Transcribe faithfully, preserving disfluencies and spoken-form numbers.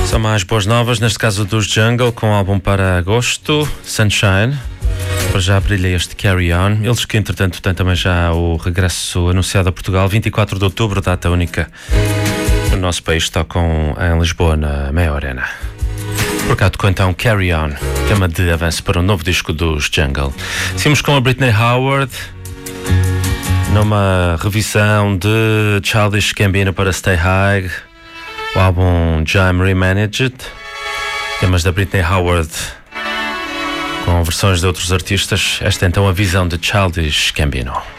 São mais boas novas, neste caso dos Jungle, com o álbum para agosto, Sunshine. Para já brilha este Carry On. Eles que, entretanto, têm também já o regresso anunciado a Portugal, vinte e quatro de outubro, data única no nosso país, tocam em Lisboa, na Meia Arena. Por cá tocou então Carry On, tema de avanço para um novo disco dos Jungle. Seguimos com a Britney Howard, numa revisão de Childish Gambino para Stay High, o álbum Jam Remanaged, temas da Britney Howard com versões de outros artistas. Esta é então a visão de Childish Gambino.